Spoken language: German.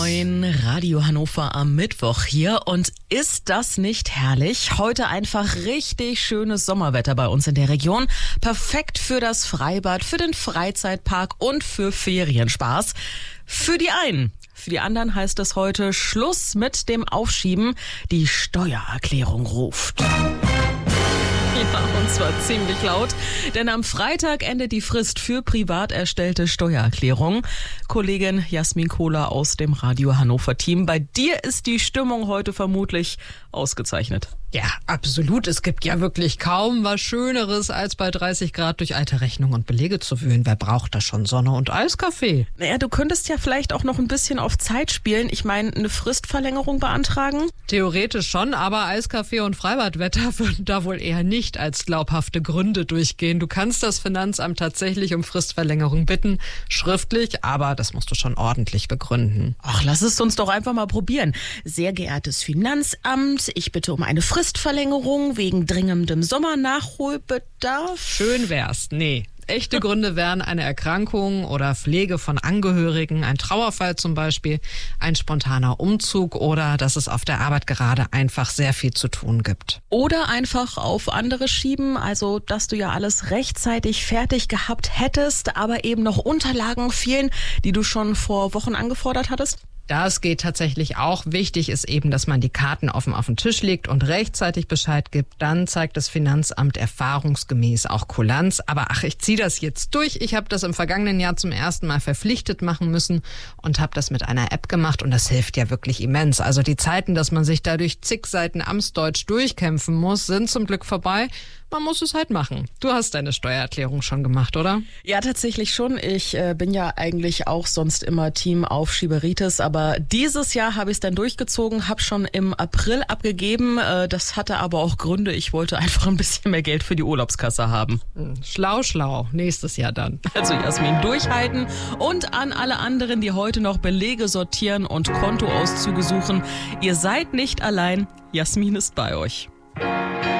Moin, Radio Hannover am Mittwoch hier. Und ist das nicht herrlich? Heute einfach richtig schönes Sommerwetter bei uns in der Region. Perfekt für das Freibad, für den Freizeitpark und für Ferienspaß. Für die einen. Für die anderen heißt es heute Schluss mit dem Aufschieben. Die Steuererklärung ruft. Ja, und zwar ziemlich laut, denn am Freitag endet die Frist für privat erstellte Steuererklärungen. Kollegin Jasmin Kohler aus dem Radio Hannover Team, bei dir ist die Stimmung heute vermutlich ausgezeichnet. Ja, absolut. Es gibt ja wirklich kaum was Schöneres, als bei 30 Grad durch alte Rechnungen und Belege zu wühlen. Wer braucht da schon Sonne und Eiskaffee? Naja, du könntest ja vielleicht auch noch ein bisschen auf Zeit spielen. Ich meine, eine Fristverlängerung beantragen? Theoretisch schon, aber Eiskaffee und Freibadwetter würden da wohl eher nicht als glaubhafte Gründe durchgehen. Du kannst das Finanzamt tatsächlich um Fristverlängerung bitten, schriftlich, aber das musst du schon ordentlich begründen. Ach, lass es uns doch einfach mal probieren. Sehr geehrtes Finanzamt, ich bitte um eine Fristverlängerung wegen dringendem Sommernachholbedarf. Schön wär's. Nee. Echte Gründe wären eine Erkrankung oder Pflege von Angehörigen, ein Trauerfall zum Beispiel, ein spontaner Umzug oder dass es auf der Arbeit gerade einfach sehr viel zu tun gibt. Oder einfach auf andere schieben, also dass du ja alles rechtzeitig fertig gehabt hättest, aber eben noch Unterlagen fehlen, die du schon vor Wochen angefordert hattest? Das geht tatsächlich auch. Wichtig ist eben, dass man die Karten offen auf den Tisch legt und rechtzeitig Bescheid gibt. Dann zeigt das Finanzamt erfahrungsgemäß auch Kulanz. Aber ich ziehe das jetzt durch. Ich habe das im vergangenen Jahr zum ersten Mal verpflichtet machen müssen und habe das mit einer App gemacht. Und das hilft ja wirklich immens. Also die Zeiten, dass man sich da durch zig Seiten Amtsdeutsch durchkämpfen muss, sind zum Glück vorbei. Man muss es halt machen. Du hast deine Steuererklärung schon gemacht, oder? Ja, tatsächlich schon. Ich bin ja eigentlich auch sonst immer Team Aufschieberitis, aber dieses Jahr habe ich es dann durchgezogen, habe schon im April abgegeben. Das hatte aber auch Gründe. Ich wollte einfach ein bisschen mehr Geld für die Urlaubskasse haben. Schlau. Nächstes Jahr dann. Also Jasmin, durchhalten. Und an alle anderen, die heute noch Belege sortieren und Kontoauszüge suchen. Ihr seid nicht allein. Jasmin ist bei euch.